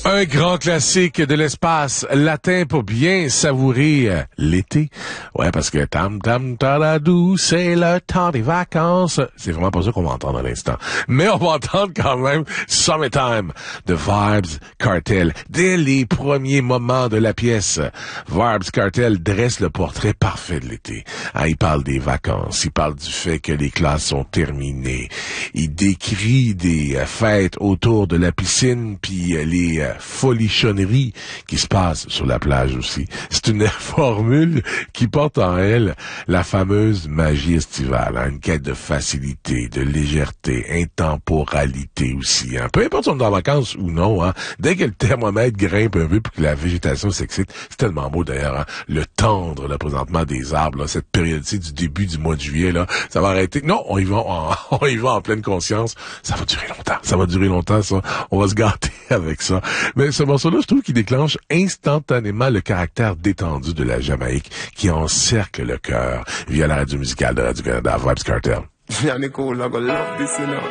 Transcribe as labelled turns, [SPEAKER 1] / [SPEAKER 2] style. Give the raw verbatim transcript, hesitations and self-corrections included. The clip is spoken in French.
[SPEAKER 1] Un grand classique de l'espace latin pour bien savourer euh, l'été. Ouais, parce que tam tam taradou, c'est le temps des vacances. C'est vraiment pas ça qu'on va entendre à l'instant. Mais on va entendre quand même Summertime de Vibes Cartel. Dès les premiers moments de la pièce, Vibes Cartel dresse le portrait parfait de l'été. Hein, il parle des vacances, il parle du fait que les classes sont terminées. Il décrit des euh, fêtes autour de la piscine, puis euh, les euh, folichonneries qui se passent sur la plage aussi. C'est une formule qui porte en elle la fameuse magie estivale, hein, une quête de facilité, de légèreté, intemporalité aussi. Hein. Peu importe si on est en vacances ou non, hein, dès que le thermomètre grimpe un peu puis que la végétation s'excite, c'est tellement beau d'ailleurs, hein, le tendre, là, présentement des arbres, là, cette période-ci du début du mois de juillet, là, ça va arrêter. Non, on y va en, on y va en pleine conscience. Ça va durer longtemps. Ça va durer longtemps, ça. On va se gâter avec ça. Mais ce morceau-là, je trouve qu'il déclenche instantanément le caractère détendu de la Jamaïque qui encercle le cœur via la radio musicale de Radio-Canada, Vibes Cartel.